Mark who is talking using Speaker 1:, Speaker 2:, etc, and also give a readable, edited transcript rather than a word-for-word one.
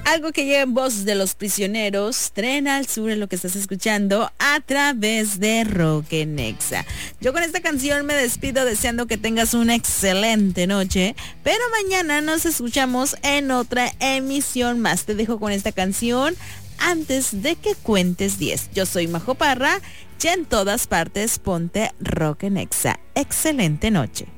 Speaker 1: Algo que llega en voz de Los Prisioneros, Tren al Sur, es lo que estás escuchando a través de Rock en Exa. Yo con esta canción me despido deseando que tengas una excelente noche, pero mañana nos escuchamos en otra emisión más. Te dejo con esta canción antes de que cuentes 10. Yo soy Majo Parra y en todas partes ponte Rock en Exa. Excelente noche.